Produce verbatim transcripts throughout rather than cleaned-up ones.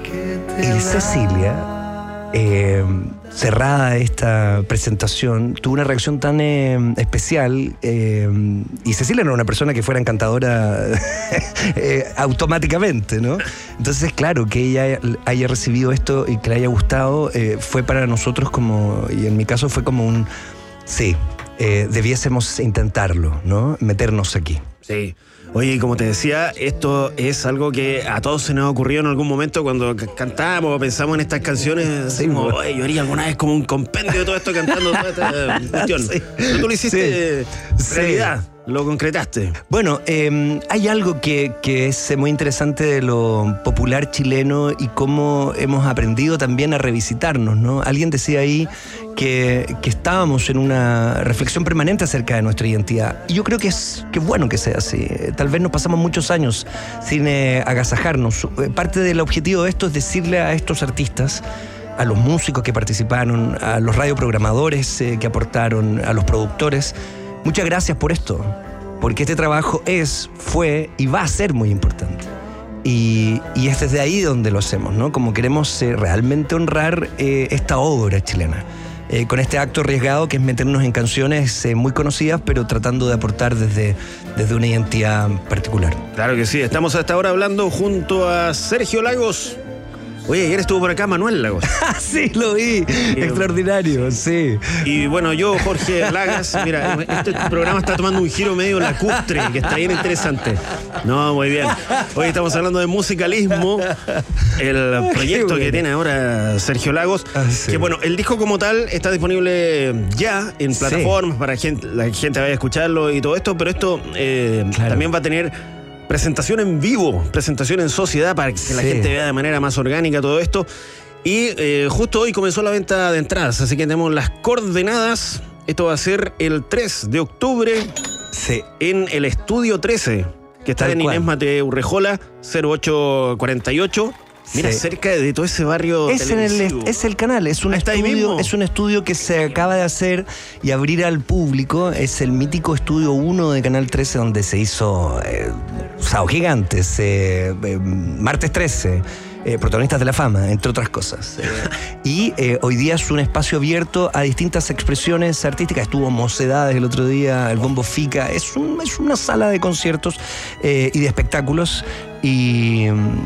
Y Cecilia, eh, cerrada esta presentación, tuvo una reacción tan eh, especial. Eh, y Cecilia no era una persona que fuera encantadora eh, automáticamente, ¿no? Entonces, claro, que ella haya recibido esto y que le haya gustado, eh, fue para nosotros como, y en mi caso fue como un, sí, eh, debiésemos intentarlo, ¿no? Meternos aquí. Sí. Oye, y como te decía, esto es algo que a todos se nos ha ocurrido en algún momento cuando c- cantamos o pensamos en estas canciones. Sí, como, bueno. oye, yo haría alguna vez como un compendio de todo esto cantando toda esta cuestión. Sí. Pero tú lo hiciste Sí. realidad, lo concretaste. Bueno, eh, hay algo que, que es muy interesante de lo popular chileno y cómo hemos aprendido también a revisitarnos, ¿no? Alguien decía ahí que, que estábamos en una reflexión permanente acerca de nuestra identidad. Y yo creo que es que bueno que sea así. Tal vez nos pasamos muchos años sin eh, agasajarnos. Eh, Parte del objetivo de esto es decirle a estos artistas, a los músicos que participaron, a los radioprogramadores eh, que aportaron, a los productores, muchas gracias por esto, porque este trabajo es, fue y va a ser muy importante. Y, y es desde ahí donde lo hacemos, ¿no? Como queremos eh, realmente honrar eh, esta obra chilena. Eh, con este acto arriesgado que es meternos en canciones eh, muy conocidas, pero tratando de aportar desde, desde una identidad particular. Claro que sí, estamos hasta ahora hablando junto a Sergio Lagos. Oye, ayer estuvo por acá Manuel Lagos. Sí, lo vi. Extraordinario, sí. Y bueno, yo, Jorge Lagas, mira, este programa está tomando un giro medio lacustre, que está bien interesante. No, muy bien. Hoy estamos hablando de musicalismo, el proyecto bueno. que tiene ahora Sergio Lagos. Ah, sí. Que bueno, el disco como tal está disponible ya en plataformas sí. para que gente, la gente vaya a escucharlo y todo esto, pero esto eh, claro. también va a tener presentación en vivo, presentación en sociedad para que sí. la gente vea de manera más orgánica todo esto. Y eh, justo hoy comenzó la venta de entradas, así que tenemos las coordenadas. Esto va a ser el tres de octubre sí. en el Estudio trece, que está Tal en cual. Inés Mateo Urrejola, cero ocho cuarenta y ocho. Mira, Sí. cerca de todo ese barrio Es, en el, televisivo. es el canal, es un, ¿Está ahí estudio, mismo? es un estudio que se acaba de hacer y abrir al público. Es el mítico Estudio uno de Canal trece, donde se hizo eh, Sao Gigantes, eh, eh, Martes trece, eh, Protagonistas de la Fama, entre otras cosas. Eh, y eh, hoy día es un espacio abierto a distintas expresiones artísticas. Estuvo Mocedades el otro día, el Bombo Fica. Es, un, es una sala de conciertos eh, y de espectáculos. Y...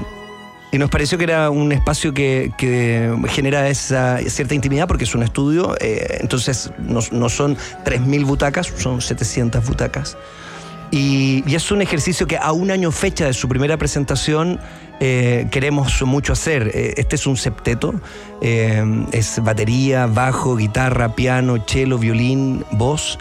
Y nos pareció que era un espacio que, que genera esa cierta intimidad porque es un estudio, eh, entonces no, no son tres mil butacas, son setecientas butacas. Y, y es un ejercicio que a un año fecha de su primera presentación eh, queremos mucho hacer. Eh, este es un septeto, eh, es batería, bajo, guitarra, piano, cello, violín, voz.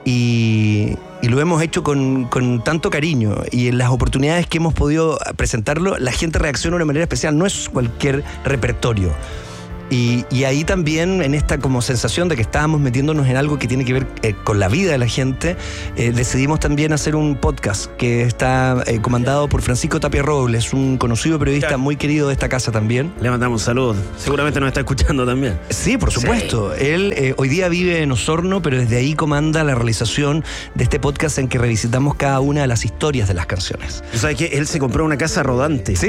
Y, y lo hemos hecho con, con tanto cariño, y en las oportunidades que hemos podido presentarlo, la gente reacciona de una manera especial, no es cualquier repertorio. Y, y ahí también, en esta como sensación de que estábamos metiéndonos en algo que tiene que ver eh, con la vida de la gente, eh, decidimos también hacer un podcast que está eh, comandado por Francisco Tapia Robles, un conocido periodista muy querido de esta casa también. Le mandamos saludos. Seguramente nos está escuchando también. Sí, por supuesto. Sí. Él eh, hoy día vive en Osorno, pero desde ahí comanda la realización de este podcast en que revisitamos cada una de las historias de las canciones. ¿Tú sabes que él se compró una casa rodante? Sí.